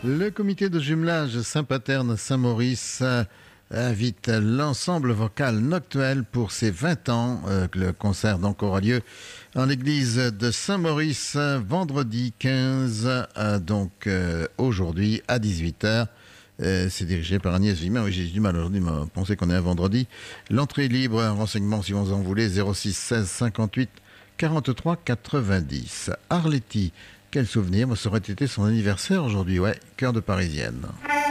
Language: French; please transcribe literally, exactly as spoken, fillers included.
Le comité de jumelage Saint-Paterne-Saint-Maurice euh, invite l'ensemble vocal Noctuel pour ses vingt ans. Euh, le concert donc aura lieu en l'église de Saint-Maurice vendredi quinze, euh, donc euh, aujourd'hui à dix-huit heures. Euh, c'est dirigé par Agnès Vimin. Oui, j'ai du mal aujourd'hui à penser qu'on est un vendredi. L'entrée est libre. Un renseignement si vous en voulez. zéro six seize cinquante-huit quarante-trois quatre-vingt-dix. Arletty, quel souvenir. Ça aurait été son anniversaire aujourd'hui. Ouais, cœur de Parisienne.